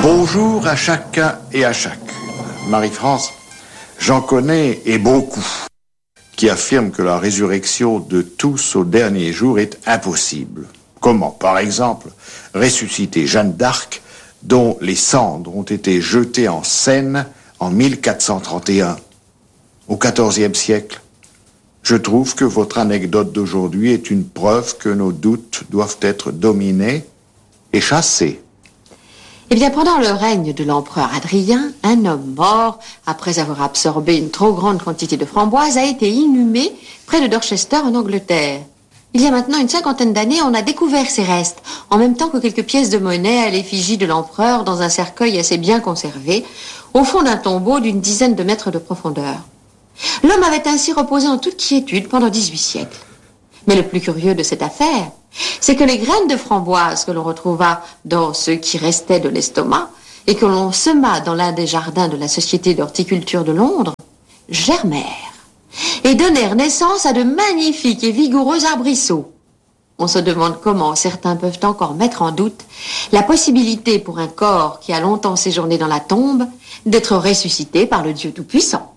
Bonjour à chacun et à chacune. Marie-France, j'en connais et beaucoup qui affirment que la résurrection de tous au dernier jour est impossible. Comment, par exemple, ressusciter Jeanne d'Arc, dont les cendres ont été jetées en Seine en 1431, au XIVe siècle? Je trouve que votre anecdote d'aujourd'hui est une preuve que nos doutes doivent être dominés et chassés. Eh bien, pendant le règne de l'empereur Adrien, un homme mort, après avoir absorbé une trop grande quantité de framboises, a été inhumé près de Dorchester en Angleterre. Il y a maintenant une 50aine d'années, on a découvert ces restes, en même temps que quelques pièces de monnaie à l'effigie de l'empereur dans un cercueil assez bien conservé, au fond d'un tombeau d'une dizaine de mètres de profondeur. L'homme avait ainsi reposé en toute quiétude pendant 18 siècles. Mais le plus curieux de cette affaire, c'est que les graines de framboise que l'on retrouva dans ce qui restait de l'estomac et que l'on sema dans l'un des jardins de la Société d'horticulture de Londres, germèrent et donnèrent naissance à de magnifiques et vigoureux arbrisseaux. On se demande comment certains peuvent encore mettre en doute la possibilité pour un corps qui a longtemps séjourné dans la tombe d'être ressuscité par le Dieu Tout-Puissant.